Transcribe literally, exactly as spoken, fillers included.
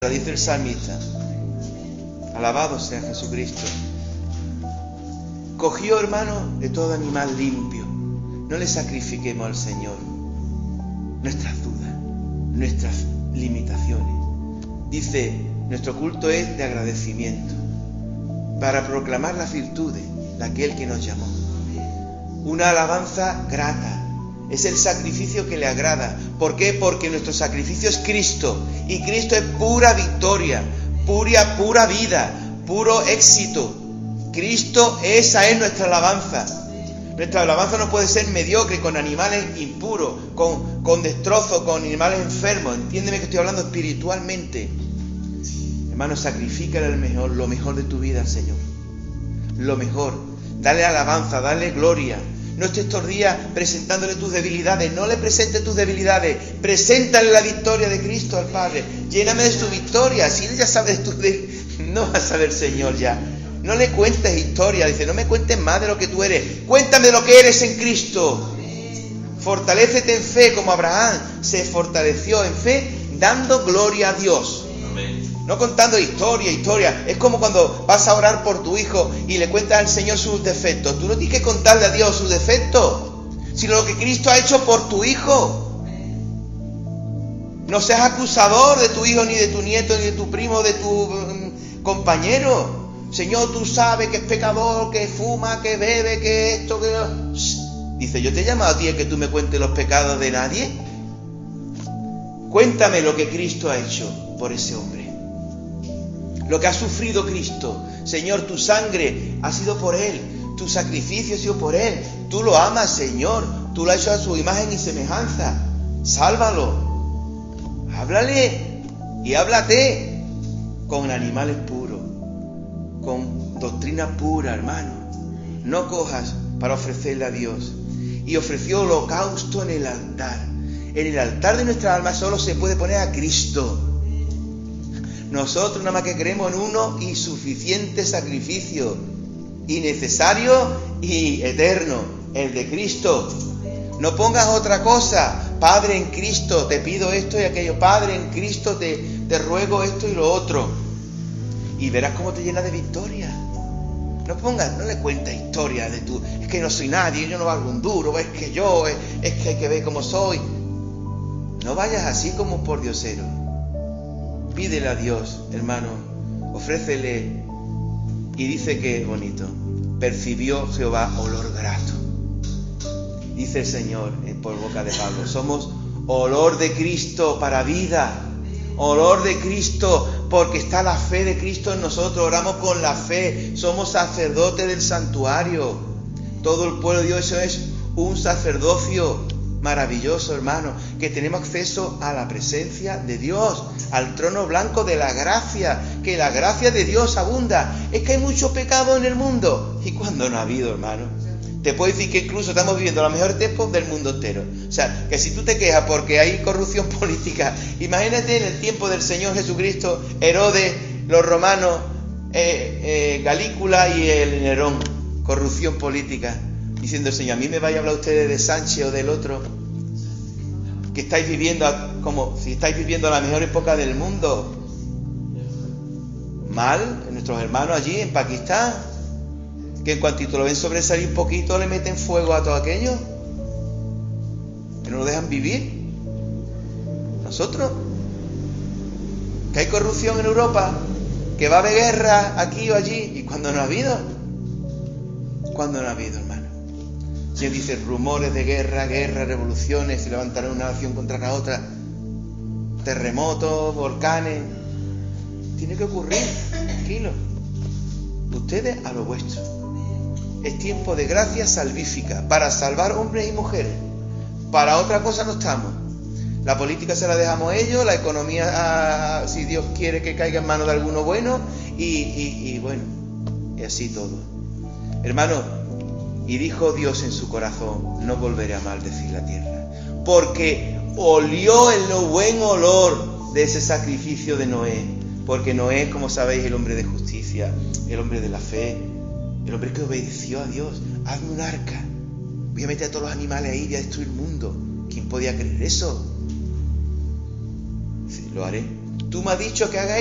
Dice el salmista, alabado sea Jesucristo. Cogió, hermano, de todo animal limpio. No le sacrifiquemos al Señor nuestras dudas, nuestras limitaciones. Dice, nuestro culto es de agradecimiento, para proclamar las virtudes de aquel que nos llamó. Una alabanza grata. Es el sacrificio que le agrada. ¿Por qué? Porque nuestro sacrificio es Cristo. Y Cristo es pura victoria, pura, pura vida, puro éxito. Cristo, esa es nuestra alabanza. Nuestra alabanza no puede ser mediocre, con animales impuros, con, con destrozos, con animales enfermos. Entiéndeme que estoy hablando espiritualmente. Hermano, sacrifícale el mejor, lo mejor de tu vida al Señor. Lo mejor. Dale alabanza, dale gloria. No estés estos días presentándole tus debilidades. No le presentes tus debilidades. Preséntale la victoria de Cristo al Padre. Lléname de su victoria. Si Él ya sabe de tu de... no va a saber, Señor, ya. No le cuentes historia. Dice, no me cuentes más de lo que tú eres. Cuéntame de lo que eres en Cristo. Fortalécete en fe como Abraham se fortaleció en fe, dando gloria a Dios. Amén. No contando historia, historia. Es como cuando vas a orar por tu hijo y le cuentas al Señor sus defectos. Tú no tienes que contarle a Dios sus defectos, sino lo que Cristo ha hecho por tu hijo. No seas acusador de tu hijo, ni de tu nieto, ni de tu primo, de tu um, compañero. Señor, tú sabes que es pecador, que fuma, que bebe, que esto, que... Dice, yo te he llamado a ti a que tú me cuentes los pecados de nadie. Cuéntame lo que Cristo ha hecho por ese hombre. Lo que ha sufrido Cristo. Señor, tu sangre ha sido por Él. Tu sacrificio ha sido por Él. Tú lo amas, Señor. Tú lo has hecho a su imagen y semejanza. Sálvalo. Háblale y háblate con animales puros, con doctrina pura, hermano. No cojas para ofrecerle a Dios. Y ofreció holocausto en el altar. En el altar de nuestra alma solo se puede poner a Cristo. Nosotros nada más que creemos en uno y suficiente sacrificio, y necesario y eterno, el de Cristo. No pongas otra cosa. Padre, en Cristo te pido esto y aquello. Padre, en Cristo te, te ruego esto y lo otro. Y verás cómo te llena de victoria. No pongas, no le cuentes historia de tú. Es que no soy nadie, yo no valgo un duro, es que yo, es, es que hay que ver cómo soy. No vayas así como por diosero. Pídele a Dios, hermano, ofrécele. Y dice que, bonito, percibió Jehová olor grato. Dice el Señor por boca de Pablo, somos olor de Cristo para vida. Olor de Cristo, porque está la fe de Cristo en nosotros. Oramos con la fe, somos sacerdotes del santuario. Todo el pueblo de Dios, eso es un sacerdocio maravilloso, hermano, que tenemos acceso a la presencia de Dios, al trono blanco de la gracia, que la gracia de Dios abunda. Es que hay mucho pecado en el mundo. ¿Y cuándo no ha habido, hermano? Te puedo decir que incluso estamos viviendo los mejores tiempos del mundo entero. O sea, que si tú te quejas porque hay corrupción política, imagínate en el tiempo del Señor Jesucristo, Herodes, los romanos, eh, eh, Calígula y el Nerón, corrupción política. Diciendo el Señor, a mí me vaya a hablar ustedes de Sánchez o del otro, que estáis viviendo como si estáis viviendo la mejor época del mundo. Mal, nuestros hermanos allí en Pakistán, que en cuantito lo ven sobresalir un poquito, le meten fuego a todo aquello, que no lo dejan vivir. Nosotros, que hay corrupción en Europa, que va a haber guerra aquí o allí, y cuando no ha habido, cuando no ha habido, hermano. Se dice rumores de guerra, guerra, revoluciones, se levantará una nación contra la otra, terremotos, volcanes. Tiene que ocurrir, tranquilo. Ustedes a lo vuestro. Es tiempo de gracia salvífica para salvar hombres y mujeres. Para otra cosa no estamos. La política se la dejamos a ellos, la economía, si Dios quiere que caiga en manos de alguno bueno, y, y, y bueno, y así todo. Hermano, y dijo Dios en su corazón, no volveré a maldecir la tierra, porque olió el buen olor de ese sacrificio de Noé, porque Noé, como sabéis, el hombre de justicia, el hombre de la fe, el hombre que obedeció a Dios. Hazme un arca, voy a meter a todos los animales ahí y voy a destruir el mundo. ¿Quién podía creer eso? Sí, lo haré. tú me has dicho que haga